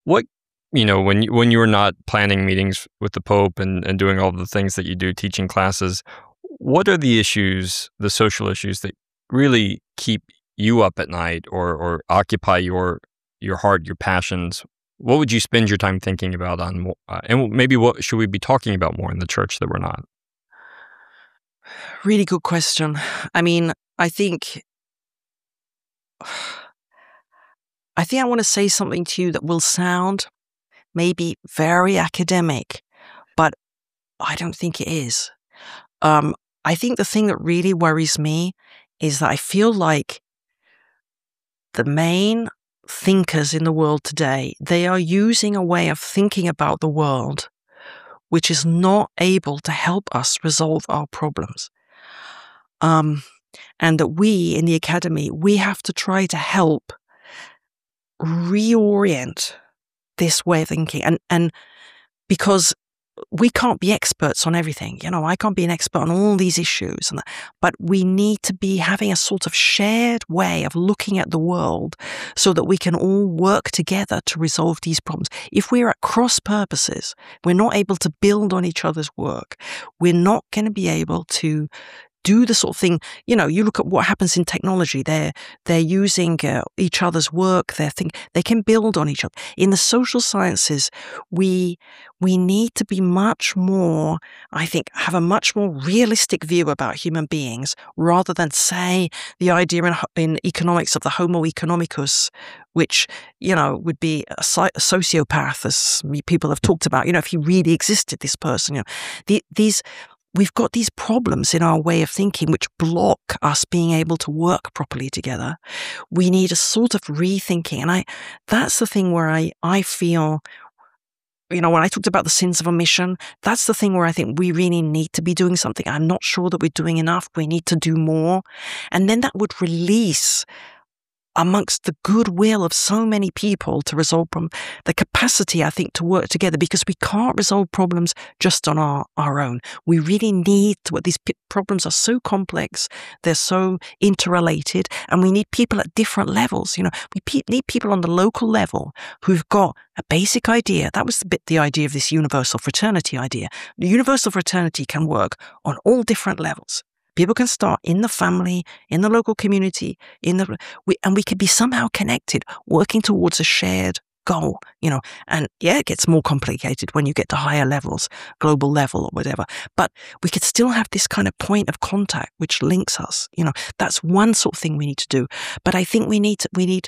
What when you were not planning meetings with the Pope and doing all the things that you do, teaching classes, what are the issues, the social issues that really keep you up at night or occupy your heart, your passions? What would you spend your time thinking about and maybe what should we be talking about more in the church that we're not? Really good question. I mean, I think I want to say something to you that will sound maybe very academic, but I don't think it is. Um, I think the thing that really worries me is that I feel like the main thinkers in the world today, they are using a way of thinking about the world which is not able to help us resolve our problems. Um, and that we in the academy, we have to try to help reorient this way of thinking. And because we can't be experts on everything. I can't be an expert on all these issues, but we need to be having a sort of shared way of looking at the world so that we can all work together to resolve these problems. If we're at cross purposes, we're not able to build on each other's work. We're not going to be able to do the sort of thing. You look at what happens in technology. They're using each other's work. They can build on each other. In the social sciences, we need to be much more, I think, have a much more realistic view about human beings rather than, say, the idea in economics of the Homo economicus, which, would be a sociopath, as people have talked about, if he really existed, this person. We've got these problems in our way of thinking which block us being able to work properly together. We need a sort of rethinking. And that's the thing where I feel, when I talked about the sins of omission, that's the thing where I think we really need to be doing something. I'm not sure that we're doing enough. We need to do more. And then that would release amongst the goodwill of so many people to resolve problems, the capacity, I think, to work together, because we can't resolve problems just on our own. We really need to, these problems are so complex, they're so interrelated, and we need people at different levels. We need people on the local level who've got a basic idea. That was the idea of this universal fraternity idea. The universal fraternity can work on all different levels. People can start in the family, in the local community, and we can be somehow connected, working towards a shared goal, and it gets more complicated when you get to higher levels, global level or whatever, but we could still have this kind of point of contact which links us. That's one sort of thing we need to do. But I think we need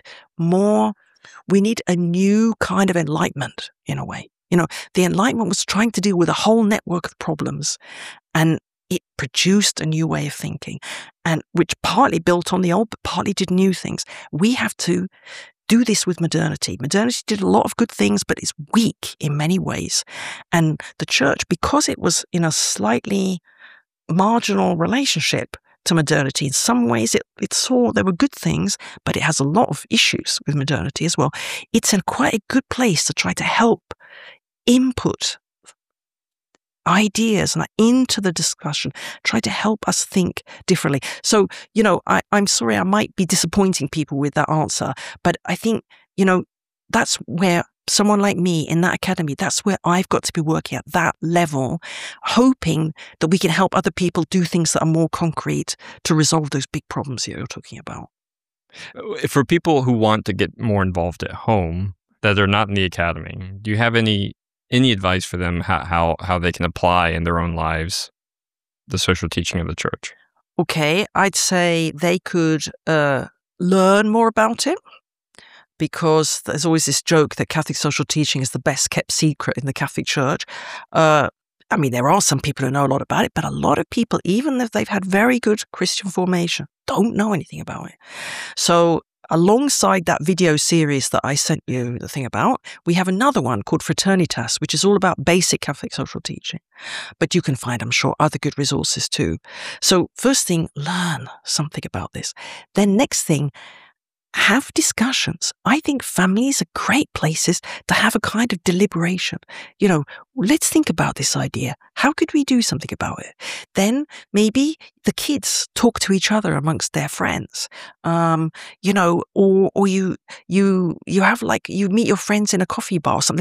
more, we need a new kind of enlightenment in a way. The Enlightenment was trying to deal with a whole network of problems, and it produced a new way of thinking, and which partly built on the old, but partly did new things. We have to do this with modernity. Modernity did a lot of good things, but it's weak in many ways. And the church, because it was in a slightly marginal relationship to modernity, in some ways it saw there were good things, but it has a lot of issues with modernity as well. It's in quite a good place to try to help input ideas and into the discussion, try to help us think differently. So, I'm sorry, I might be disappointing people with that answer, but I think, that's where someone like me in that academy, that's where I've got to be working at that level, hoping that we can help other people do things that are more concrete to resolve those big problems that you're talking about. For people who want to get more involved at home that are not in the academy, do you have any advice for them how they can apply in their own lives the social teaching of the church? Okay, I'd say they could learn more about it, because there's always this joke that Catholic social teaching is the best kept secret in the Catholic Church. There are some people who know a lot about it, but a lot of people, even if they've had very good Christian formation, don't know anything about it. So alongside that video series that I sent you the thing about, we have another one called Fraternitas, which is all about basic Catholic social teaching. But you can find, I'm sure, other good resources too. So first thing, learn something about this. Then next thing, have discussions. I think families are great places to have a kind of deliberation. Let's think about this idea. How could we do something about it? Then maybe the kids talk to each other amongst their friends. Or you have you meet your friends in a coffee bar or something